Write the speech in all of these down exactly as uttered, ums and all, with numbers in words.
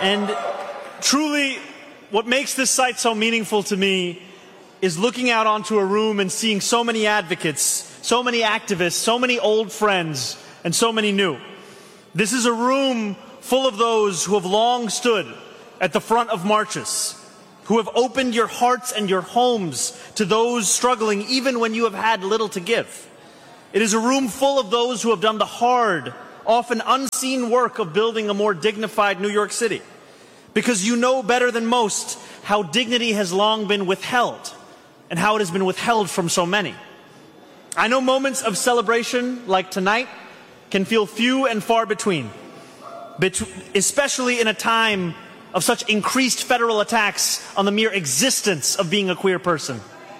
And truly, what makes this site so meaningful to me is looking out onto a room and seeing so many advocates, so many activists, so many old friends, and so many new. This is a room full of those who have long stood at the front of marches, who have opened your hearts and your homes to those struggling even when you have had little to give. It is a room full of those who have done the hard, often unseen work of building a more dignified New York City. Because you know better than most how dignity has long been withheld and how it has been withheld from so many. I know moments of celebration like tonight can feel few and far between, especially in a time of such increased federal attacks on the mere existence of being a queer person.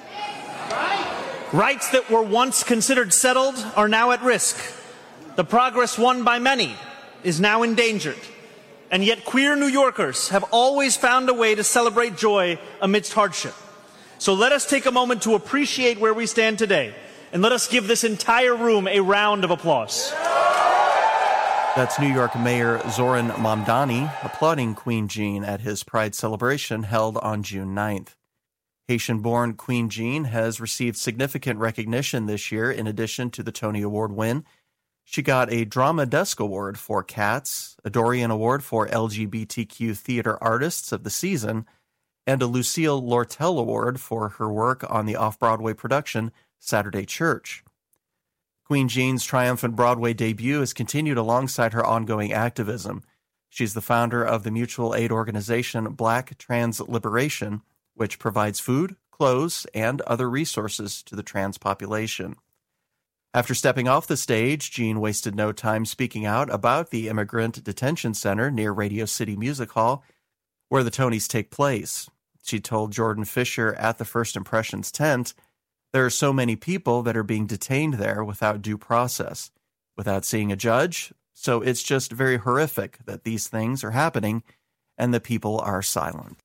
Rights that were once considered settled are now at risk. The progress won by many is now endangered. And yet queer New Yorkers have always found a way to celebrate joy amidst hardship. So let us take a moment to appreciate where we stand today, and let us give this entire room a round of applause. That's New York Mayor Zoran Mamdani applauding Queen Jean at his Pride celebration held on June ninth. Haitian-born Queen Jean has received significant recognition this year in addition to the Tony Award win. She got a Drama Desk Award for Cats, a Dorian Award for L G B T Q Theater Artists of the Season, and a Lucille Lortel Award for her work on the off-Broadway production Saturday Church. Queen Jean's triumphant Broadway debut has continued alongside her ongoing activism. She's the founder of the mutual aid organization Black Trans Liberation, which provides food, clothes, and other resources to the trans population. After stepping off the stage, Jean wasted no time speaking out about the Immigrant Detention Center near Radio City Music Hall, where the Tonys take place. She told Jordan Fisher at the First Impressions tent, "There are so many people that are being detained there without due process, without seeing a judge, so it's just very horrific that these things are happening and the people are silent."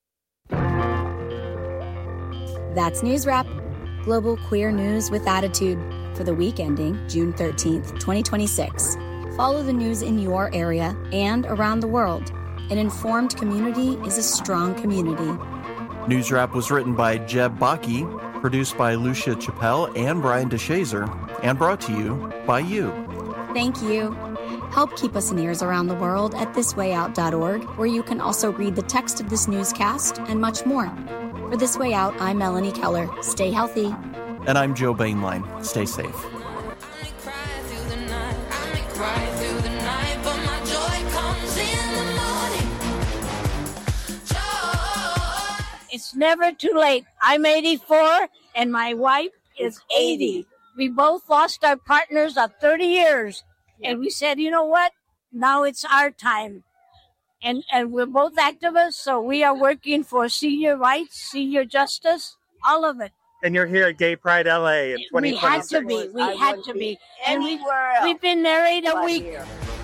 That's News Wrap, global queer news with attitude, for the week ending June thirteenth, twenty twenty-six. Follow the news in your area and around the world. An informed community is a strong community. News Wrap was written by Jeb Baki, produced by Lucia Chappelle and Brian DeShazer, and brought to you by you. Thank you. Help keep us in ears around the world at this way out dot org, where you can also read the text of this newscast and much more. For This Way Out, I'm Melanie Keller. Stay healthy. And I'm Joe Bainline. Stay safe. It's never too late. I'm eighty-four and my wife is eighty. We both lost our partners of thirty years. And we said, you know what? Now it's our time. And and we're both activists, so we are working for senior rights, senior justice, all of it. And you're here at Gay Pride L A in twenty twenty-six. We had to be. We had to be. And we, we've been married a week. Here.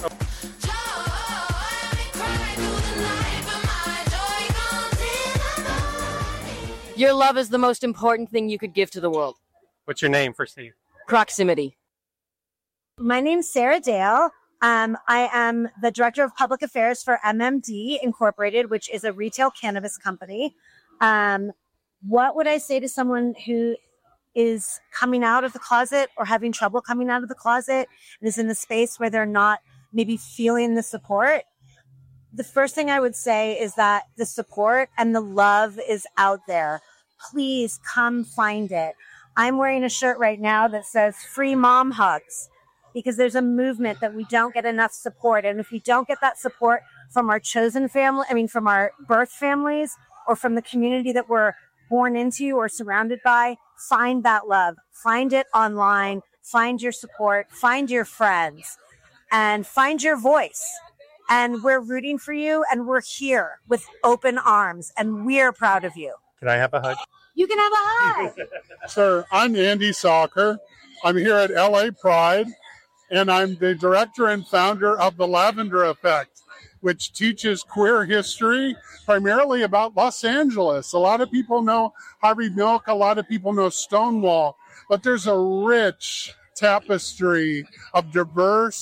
Your love is the most important thing you could give to the world. What's your name, first name? Proximity. My name's Sarah Dale. Um, I am the Director of Public Affairs for M M D Incorporated, which is a retail cannabis company. Um, what would I say to someone who is coming out of the closet or having trouble coming out of the closet and is in a space where they're not maybe feeling the support? The first thing I would say is that the support and the love is out there. Please come find it. I'm wearing a shirt right now that says Free Mom Hugs, because there's a movement that we don't get enough support. And if we don't get that support from our chosen family, I mean, from our birth families or from the community that we're born into or surrounded by, find that love. Find it online. Find your support. Find your friends. And find your voice. And we're rooting for you, and we're here with open arms, and we're proud of you. Can I have a hug? You can have a hug. Sir, I'm Andy Salker. I'm here at L A Pride, and I'm the director and founder of The Lavender Effect, which teaches queer history, primarily about Los Angeles. A lot of people know Harvey Milk, a lot of people know Stonewall, but there's a rich tapestry of diverse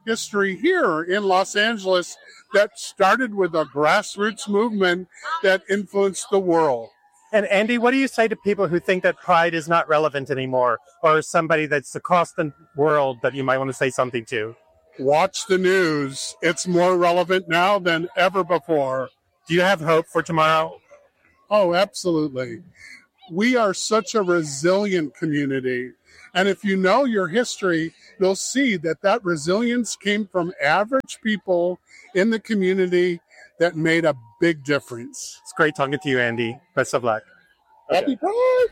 history here in Los Angeles that started with a grassroots movement that influenced the world. And Andy, what do you say to people who think that Pride is not relevant anymore, or somebody that's across the world that you might want to say something to? Watch the news. It's more relevant now than ever before. Do you have hope for tomorrow? Oh, absolutely. We are such a resilient community. And if you know your history, you'll see that that resilience came from average people in the community that made a big difference. It's great talking to you, Andy. Best of luck. Okay. Happy Pride!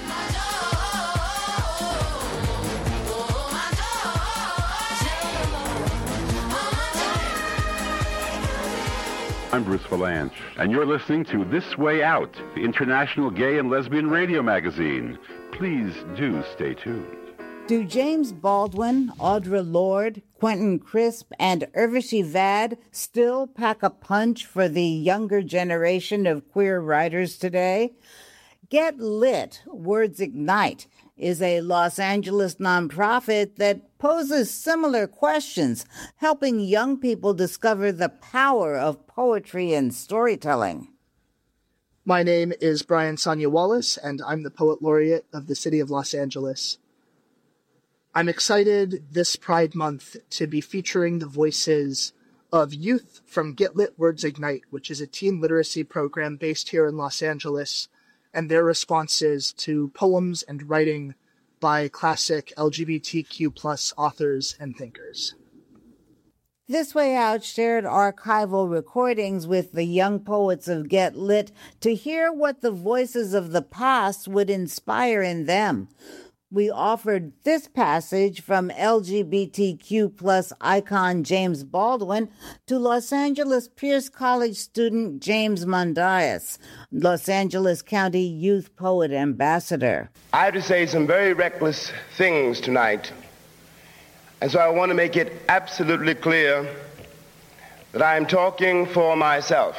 I'm Bruce Valanche, and you're listening to This Way Out, the international gay and lesbian radio magazine. Please do stay tuned. Do James Baldwin, Audre Lorde, Quentin Crisp, and Urvashi Vad still pack a punch for the younger generation of queer writers today? Get Lit, Words Ignite, is a Los Angeles nonprofit that poses similar questions, helping young people discover the power of poetry and storytelling. My name is Brian Sonia Wallace, and I'm the Poet Laureate of the City of Los Angeles. I'm excited this Pride Month to be featuring the voices of youth from Get Lit Words Ignite, which is a teen literacy program based here in Los Angeles, and their responses to poems and writing by classic L G B T Q plus authors and thinkers. This Way Out shared archival recordings with the young poets of Get Lit to hear what the voices of the past would inspire in them. We offered this passage from L G B T Q plus icon James Baldwin to Los Angeles Pierce College student James Mondias, Los Angeles County Youth Poet Ambassador. I have to say some very reckless things tonight, and so I want to make it absolutely clear that I am talking for myself.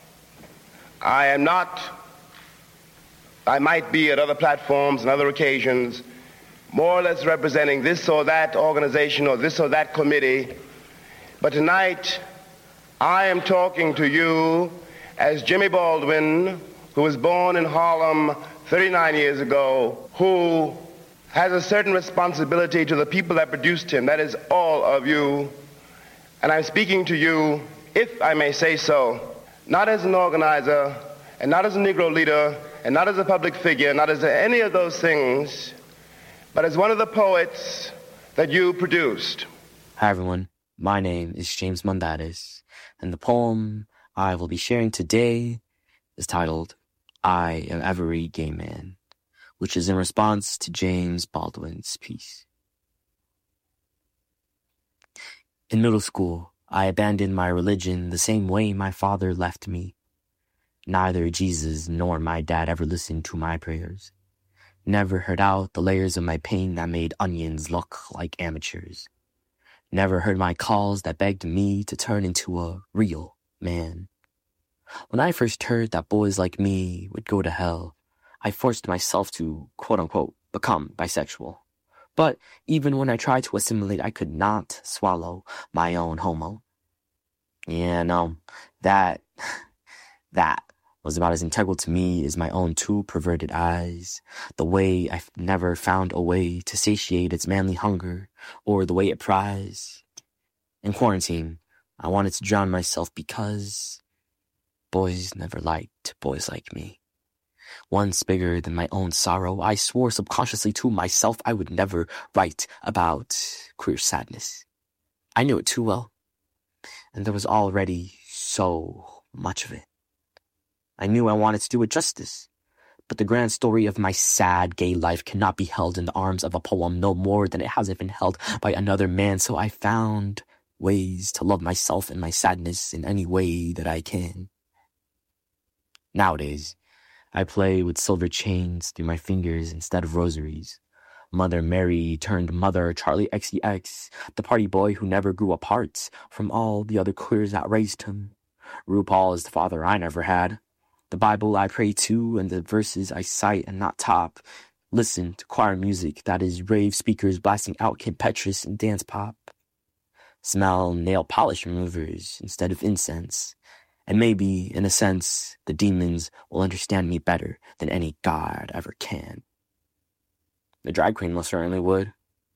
I am not, I might be at other platforms and other occasions, more or less representing this or that organization or this or that committee. But tonight, I am talking to you as Jimmy Baldwin, who was born in Harlem thirty-nine years ago, who has a certain responsibility to the people that produced him. That is all of you. And I'm speaking to you, if I may say so, not as an organizer, and not as a Negro leader, and not as a public figure, not as any of those things, but as one of the poets that you produced. Hi everyone, my name is James Mondatis, and the poem I will be sharing today is titled, I Am Every Gay Man, which is in response to James Baldwin's piece. In middle school, I abandoned my religion the same way my father left me. Neither Jesus nor my dad ever listened to my prayers. Never heard out the layers of my pain that made onions look like amateurs. Never heard my calls that begged me to turn into a real man. When I first heard that boys like me would go to hell, I forced myself to, quote-unquote, become bisexual. But even when I tried to assimilate, I could not swallow my own homo. Yeah, no, that, that was about as integral to me as my own two perverted eyes, the way I've never found a way to satiate its manly hunger, or the way it pries. In quarantine, I wanted to drown myself because boys never liked boys like me. Once bigger than my own sorrow, I swore subconsciously to myself I would never write about queer sadness. I knew it too well, and there was already so much of it. I knew I wanted to do it justice, but the grand story of my sad gay life cannot be held in the arms of a poem no more than it hasn't been held by another man, so I found ways to love myself and my sadness in any way that I can. Nowadays, I play with silver chains through my fingers instead of rosaries. Mother Mary turned Mother Charlie X C X, the party boy who never grew apart from all the other queers that raised him. RuPaul is the father I never had. The Bible I pray to and the verses I cite and not top. Listen to choir music that is rave speakers blasting out Kim Petras and dance pop. smell nail polish removers instead of incense. And maybe, in a sense, the demons will understand me better than any god ever can. The drag queen most certainly would.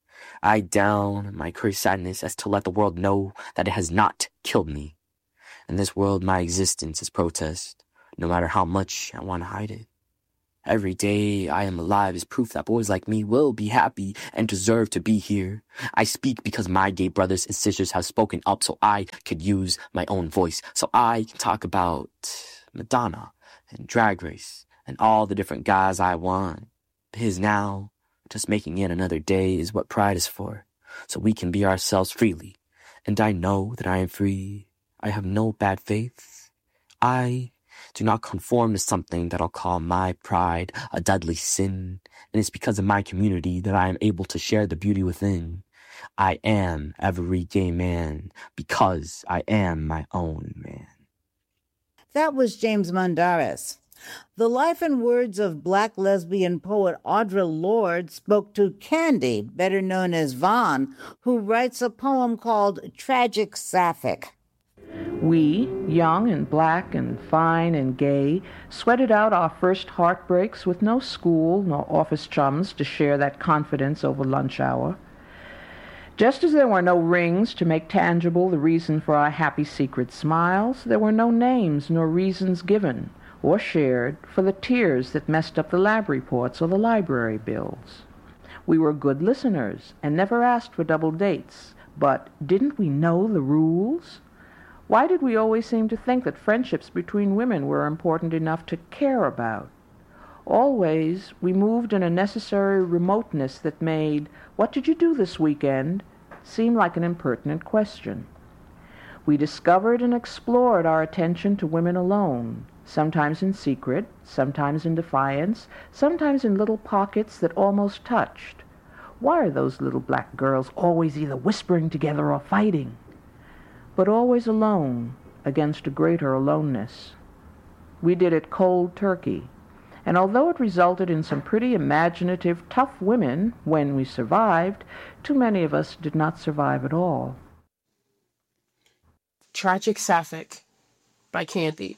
I down my cursed sadness as to let the world know that it has not killed me. In this world, my existence is protest, no matter how much I want to hide it. Every day I am alive is proof that boys like me will be happy and deserve to be here. I speak because my gay brothers and sisters have spoken up so I could use my own voice, so I can talk about Madonna and Drag Race and all the different guys I want. Because now, just making it another day is what pride is for, so we can be ourselves freely. And I know that I am free. I have no bad faith. I do not conform to something that I'll call my pride a deadly sin, and it's because of my community that I am able to share the beauty within. I am every gay man because I am my own man. That was James Mondaris. The life and words of Black lesbian poet Audre Lorde spoke to Candy, better known as Vaughn, who writes a poem called Tragic Sapphic. We, young and black and fine and gay, sweated out our first heartbreaks with no school nor office chums to share that confidence over lunch hour. Just as there were no rings to make tangible the reason for our happy secret smiles, there were no names nor reasons given or shared for the tears that messed up the lab reports or the library bills. We were good listeners and never asked for double dates, but didn't we know the rules? Why did we always seem to think that friendships between women were important enough to care about? Always, we moved in a necessary remoteness that made, "What did you do this weekend?" seem like an impertinent question. We discovered and explored our attention to women alone, sometimes in secret, sometimes in defiance, sometimes in little pockets that almost touched. Why are those little black girls always either whispering together or fighting? But always alone against a greater aloneness. We did it cold turkey, and although it resulted in some pretty imaginative, tough women when we survived, too many of us did not survive at all. Tragic Sapphic by Candy.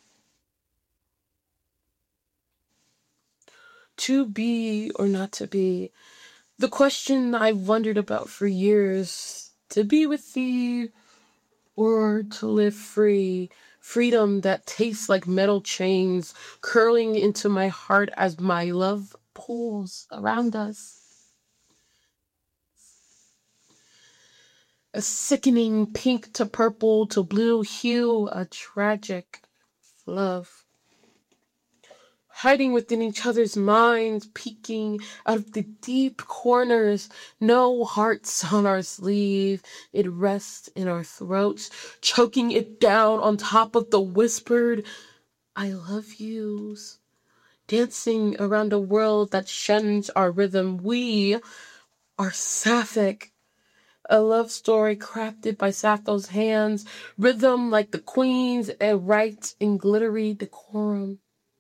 To be or not to be, the question I've wondered about for years. To be with thee or to live free, freedom that tastes like metal chains curling into my heart as my love pulls around us. A sickening pink to purple to blue hue, a tragic love. Hiding within each other's minds, peeking out of the deep corners. No hearts on our sleeve. It rests in our throats, choking it down on top of the whispered, "I love yous." Dancing around a world that shuns our rhythm. We are Sapphic. A love story crafted by Sappho's hands. Rhythm like the queen's and right in glittery decorum.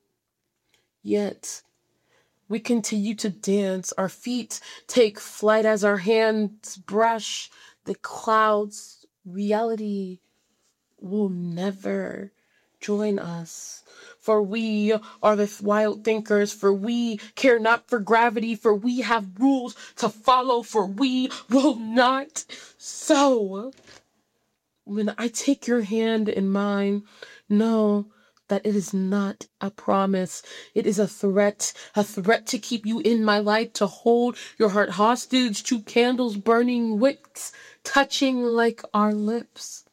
Yet, we continue to dance. Our feet take flight as our hands brush the clouds. Reality will never join us. For we are the wild thinkers. For we care not for gravity. For we have rules to follow. For we will not. So, when I take your hand in mine, know that it is not a promise. It is a threat, a threat to keep you in my light, to hold your heart hostage to candles burning, wicks touching like our lips.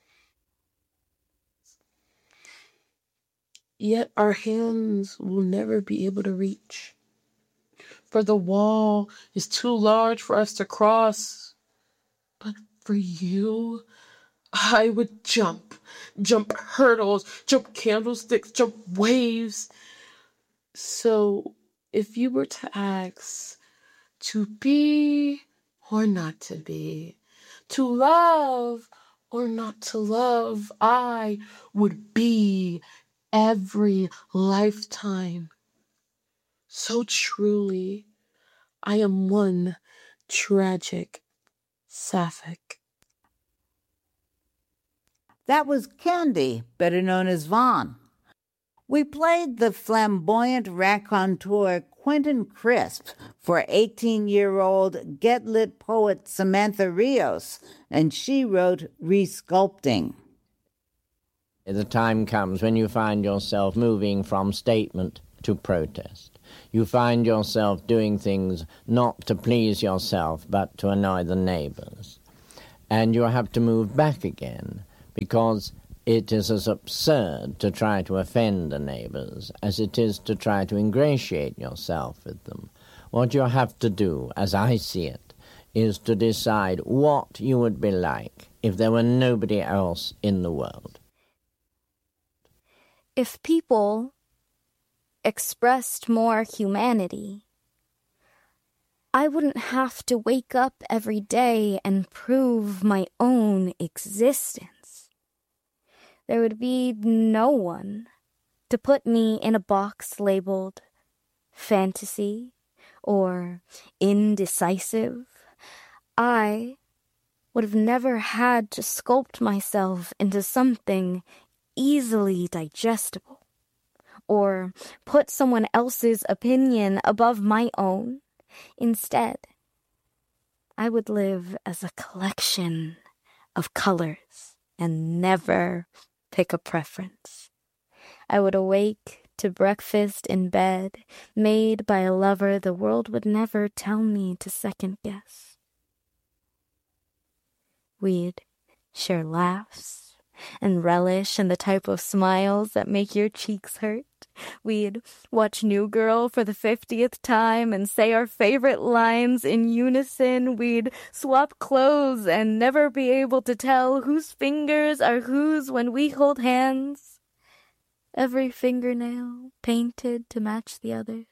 Yet our hands will never be able to reach, for the wall is too large for us to cross. But for you, I would jump, jump hurdles, jump candlesticks, jump waves. So if you were to ask to be or not to be, to love or not to love, I would be every lifetime. So truly, I am one tragic Sapphic. That was Candy, better known as Vaughn. We played the flamboyant raconteur Quentin Crisp for eighteen-year-old Get Lit poet Samantha Rios, and she wrote Resculpting. The time comes when you find yourself moving from statement to protest. You find yourself doing things not to please yourself, but to annoy the neighbors. And you have to move back again, because it is as absurd to try to offend the neighbors as it is to try to ingratiate yourself with them. What you have to do, as I see it, is to decide what you would be like if there were nobody else in the world. If people expressed more humanity, I wouldn't have to wake up every day and prove my own existence. There would be no one to put me in a box labeled fantasy or indecisive. I would have never had to sculpt myself into something easily digestible, or put someone else's opinion above my own. Instead, I would live as a collection of colors and never pick a preference. I would awake to breakfast in bed, made by a lover the world would never tell me to second guess. We'd share laughs and relish in the type of smiles that make your cheeks hurt. We'd watch New Girl for the fiftieth time and say our favorite lines in unison. We'd swap clothes and never be able to tell whose fingers are whose when we hold hands. Every fingernail painted to match the others.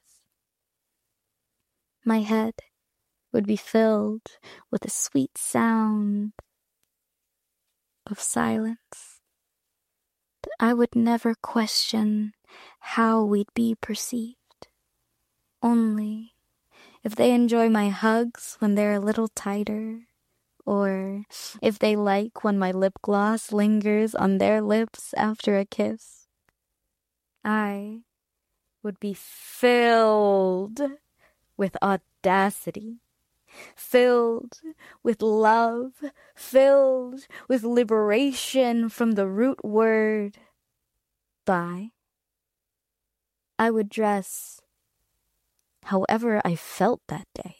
My head would be filled with the sweet sound of silence. But I would never question how we'd be perceived. Only if they enjoy my hugs when they're a little tighter, or if they like when my lip gloss lingers on their lips after a kiss, I would be filled with audacity. Filled with love, filled with liberation from the root word bi. I would dress however I felt that day.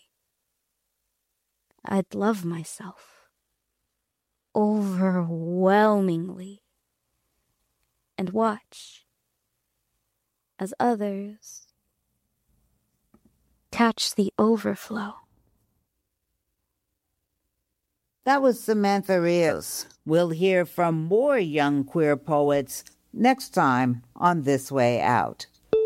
I'd love myself overwhelmingly and watch as others catch the overflow. That was Samantha Rios. We'll hear from more young queer poets next time on This Way Out.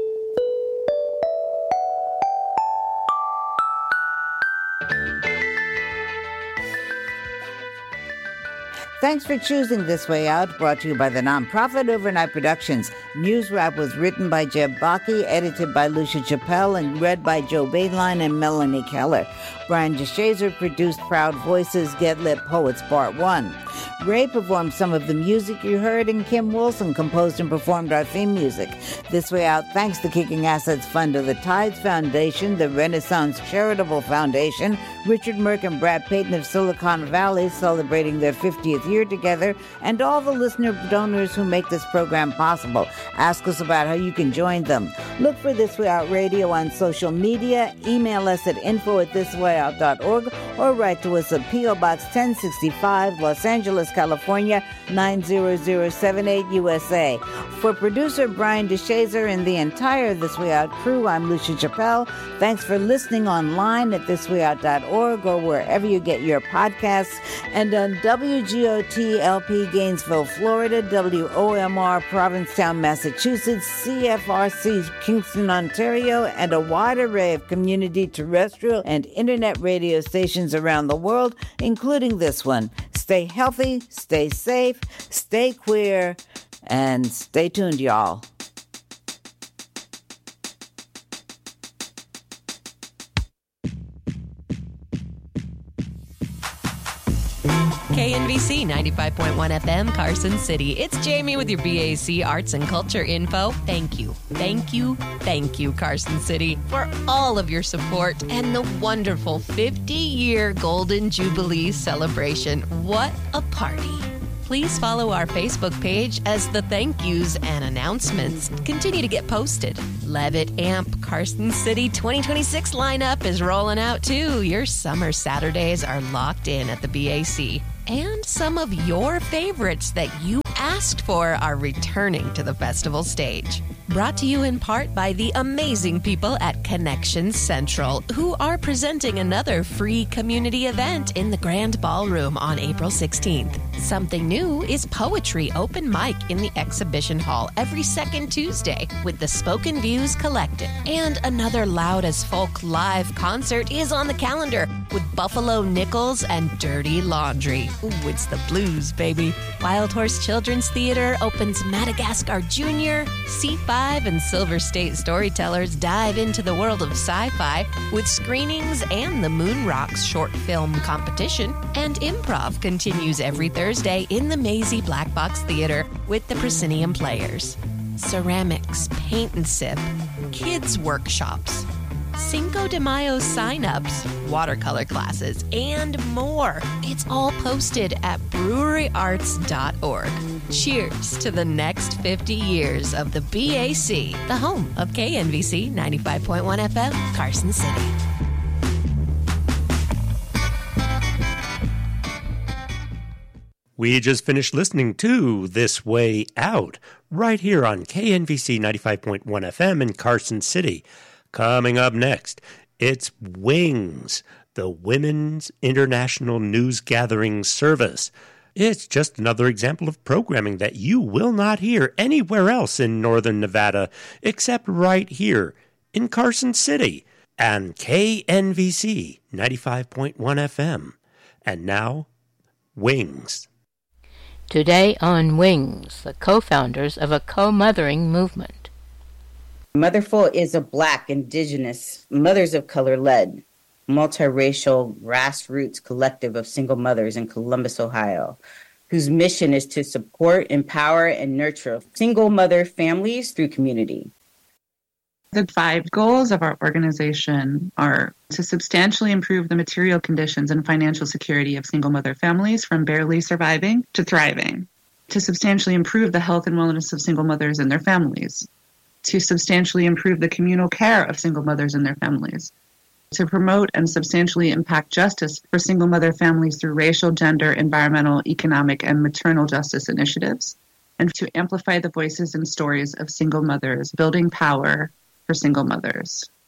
Thanks for choosing This Way Out, brought to you by the nonprofit Overnight Productions. News Wrap was written by Jeb Baki, edited by Lucia Chappelle, and read by Joe Badeline and Melanie Keller. Brian DeShazer produced Proud Voices Get Lit Poets Part one. Ray performed some of the music you heard, and Kim Wilson composed and performed our theme music. This Way Out thanks the Kicking Assets Fund of the Tides Foundation, the Renaissance Charitable Foundation, Richard Merck and Brad Payton of Silicon Valley celebrating their fiftieth year together, and all the listener donors who make this program possible. Ask us about how you can join them. Look for This Way Out Radio on social media, email us at info at this way out dot org, or write to us at P O Box ten sixty-five, Los Angeles, California, nine zero zero seven eight, U S A. For producer Brian DeShazer and the entire This Way Out crew, I'm Lucia Chappelle. Thanks for listening online at this way out dot org or wherever you get your podcasts, and on W G O T L P Gainesville, Florida, W O M R Provincetown, Massachusetts, C F R C Kingston, Ontario, and a wide array of community terrestrial and internet radio stations around the world, including this one. Stay healthy, stay safe, stay queer, and stay tuned, y'all. Mm-hmm. K N V C ninety-five point one F M, Carson City. It's Jamie with your B A C Arts and Culture info. Thank you, thank you, thank you, Carson City, for all of your support and the wonderful fifty-year Golden Jubilee celebration. What a party. Please follow our Facebook page as the thank yous and announcements continue to get posted. Levitt Amp Carson City twenty twenty-six lineup is rolling out too. Your summer Saturdays are locked in at the B A C. And some of your favorites that you asked for are returning to the festival stage. Brought to you in part by the amazing people at Connection Central, who are presenting another free community event in the Grand Ballroom on April sixteenth. Something new is Poetry Open Mic in the Exhibition Hall every second Tuesday with the Spoken Views Collective. And another Loud as Folk live concert is on the calendar with Buffalo Nichols and Dirty Laundry. Ooh, it's the blues, baby. Wild Horse Children's Theater opens Madagascar Junior C five and Silver State Storytellers dive into the world of sci-fi with screenings and the Moon Rocks short film competition. And improv continues every Thursday in the Maisie Black Box Theater with the Proscenium Players. Ceramics, paint and sip, kids workshops, Cinco de Mayo sign-ups, watercolor classes, and more. It's all posted at brewery arts dot org. Cheers to the next fifty years of the B A C, the home of K N V C ninety-five point one F M, Carson City. We just finished listening to This Way Out, right here on K N V C ninety-five point one F M in Carson City. Coming up next, it's WINGS, the Women's International News Gathering Service. It's just another example of programming that you will not hear anywhere else in northern Nevada except right here in Carson City and K N V C ninety-five point one F M. And now, WINGS. Today on WINGS, the co-founders of a co-mothering movement. Motherful is a Black, Indigenous, mothers of color-led, multiracial, grassroots collective of single mothers in Columbus, Ohio, whose mission is to support, empower, and nurture single mother families through community. The five goals of our organization are to substantially improve the material conditions and financial security of single mother families from barely surviving to thriving, to substantially improve the health and wellness of single mothers and their families, to substantially improve the communal care of single mothers and their families, to promote and substantially impact justice for single mother families through racial, gender, environmental, economic, and maternal justice initiatives, and to amplify the voices and stories of single mothers, building power for single mothers.